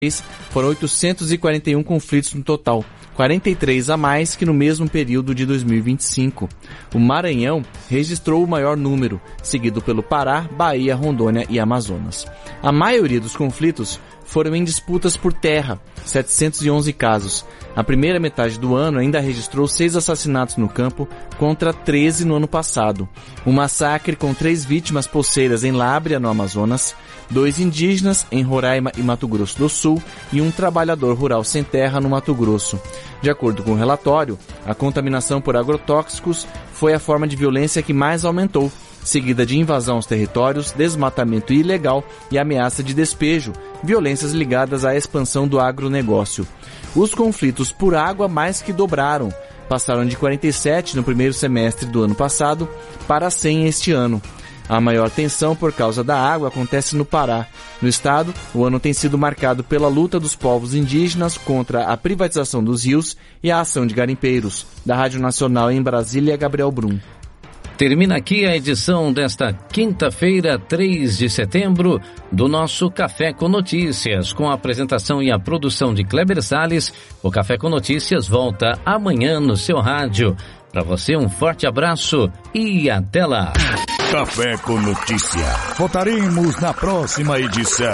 foram 841 conflitos no total, 43 a mais que no mesmo período de 2025. O Maranhão registrou o maior número, seguido pelo Pará, Bahia, Rondônia e Amazonas. A maioria dos conflitos foram em disputas por terra, 711 casos. A primeira metade do ano ainda registrou 6 assassinatos no campo, contra 13 no ano passado. Um massacre com 3 vítimas poceiras em Lábrea, no Amazonas, 2 indígenas em Roraima e Mato Grosso do Sul e um trabalhador rural sem terra no Mato Grosso. De acordo com o relatório, a contaminação por agrotóxicos foi a forma de violência que mais aumentou, seguida de invasão aos territórios, desmatamento ilegal e ameaça de despejo, violências ligadas à expansão do agronegócio. Os conflitos por água mais que dobraram, passaram de 47 no primeiro semestre do ano passado para 100 este ano. A maior tensão por causa da água acontece no Pará. No estado, o ano tem sido marcado pela luta dos povos indígenas contra a privatização dos rios e a ação de garimpeiros. Da Rádio Nacional em Brasília, Gabriel Brum. Termina aqui a edição desta quinta-feira, 3 de setembro, do nosso Café com Notícias. Com a apresentação e a produção de Kleber Salles, o Café com Notícias volta amanhã no seu rádio. Para você, um forte abraço e até lá. Café com Notícia. Voltaremos na próxima edição.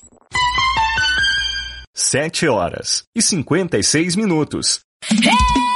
7 horas e 56 minutos.